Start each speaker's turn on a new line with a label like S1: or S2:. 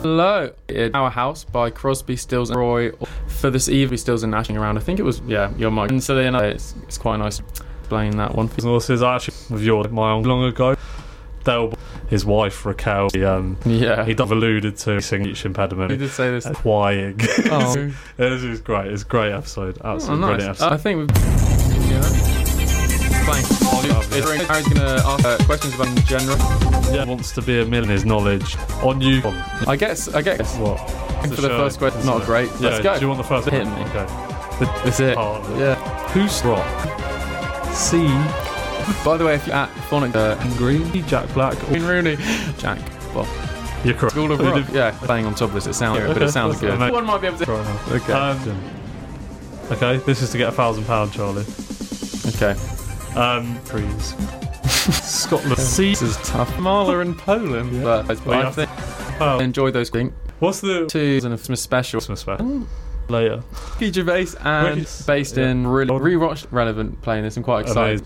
S1: Hello. Our House by Crosby, Stills and Roy. For this evening, Stills and Nashing around. I think it was, Your Mic. And so then it's quite nice playing that one.
S2: Also, is actually with my uncle long ago. His wife Raquel, he alluded to speech impediment.
S1: He did say this.
S2: Crying.
S1: Oh.
S2: This is great. It's a great episode. Absolutely brilliant episode.
S1: I think we've. Harry's going to ask questions about in general.
S2: Yeah, wants to be a millionaire. His knowledge on you.
S1: I guess.
S2: What?
S1: For the first question, not great. Let's go.
S2: Do you want the first?
S1: Hit me.
S2: Okay.
S1: That's it. Yeah.
S2: Who's rock? C.
S1: By the way, if you're at Phonic
S2: Green, Jack Black,
S1: Wayne Rooney, Jack. Well,
S2: you're correct.
S1: School of Rock. Yeah, bang on top of this. It sounds, but it sounds good. One might be able to.
S2: Okay. Okay. This is to get £1,000, Charlie.
S1: Okay.
S2: Trees. Scotland. C.
S1: This is tough. Marla in Poland. Yeah. But I think I enjoy those things.
S2: What's the
S1: two and a Christmas special?
S2: Later.
S1: Ricky Gervais and based in really rewatched relevant playing this. I'm quite excited. Amazing.